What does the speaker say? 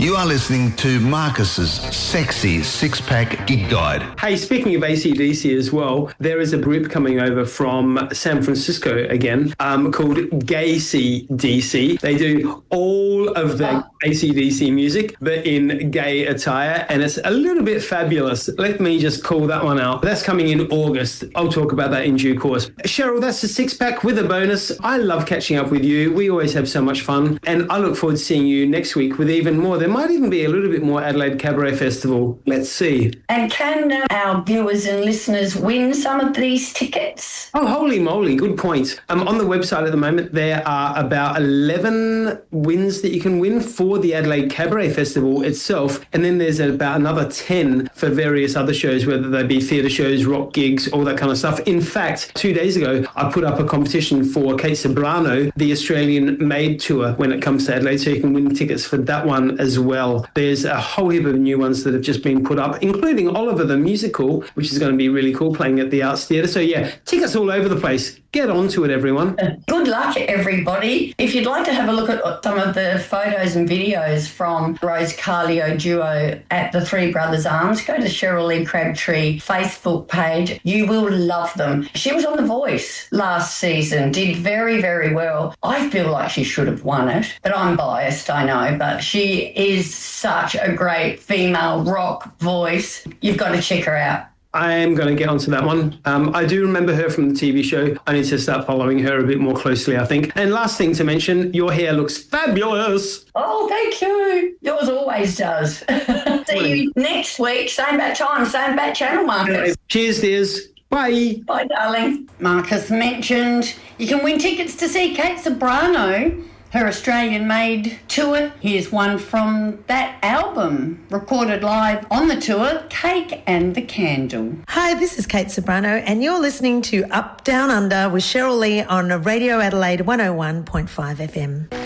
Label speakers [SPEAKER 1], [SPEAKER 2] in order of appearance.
[SPEAKER 1] You are listening to Marcus's Sexy Six-Pack Gig Guide.
[SPEAKER 2] Hey, speaking of AC/DC as well, there is a group coming over from San Francisco again called Gay C/DC. They do all of their AC/DC music, but in gay attire, and it's a little bit fabulous. Let me just call that one out. That's coming in August. I'll talk about that in due course. Cheryl, that's the six-pack with a bonus. I love catching up with you. We always have so much fun, and I look forward to seeing you next week with even more. There might even be a little bit more Adelaide Cabaret Festival. Let's see.
[SPEAKER 3] And can our viewers and listeners win some of these tickets?
[SPEAKER 2] Oh, holy moly, good point. On the website at the moment, there are about 11 wins that you can win for the Adelaide Cabaret Festival itself, and then there's about another 10 for various other shows, whether they be theatre shows, rock gigs, all that kind of stuff. In fact, 2 days ago, I put up a competition for Kate Ceberano, the Australian Made Tour, when it comes to Adelaide, so you can win tickets for that one as well. There's a whole heap of new ones that have just been put up, including Oliver the Musical, which is going to be really cool, playing at the Arts Theatre. So yeah, tickets all over the place. Get on to it, everyone.
[SPEAKER 3] Good luck, everybody. If you'd like to have a look at some of the photos and videos from Rose Carlio duo at the Three Brothers Arms, go to Cheryl Lee Crabtree Facebook page. You will love them. She was on The Voice last season, did very, very well. I feel like she should have won it, but I'm biased, I know. But she is such a great female rock voice. You've got to check her out.
[SPEAKER 2] I am going to get onto that one. I do remember her from the TV show. I need to start following her a bit more closely, I think. And last thing to mention, your hair looks fabulous.
[SPEAKER 3] Oh, thank you. Yours always does. See you next week. Same bat time, same bat channel, Marcus.
[SPEAKER 2] Cheers, dears. Bye.
[SPEAKER 3] Bye, darling. Marcus mentioned you can win tickets to see Kate Ceberano, her Australian-made tour. Here's one from that album, recorded live on the tour, Cake and the Candle.
[SPEAKER 4] Hi, this is Kate Ceberano, and you're listening to Up, Down, Under with Cheryl Lee on Radio Adelaide 101.5 FM.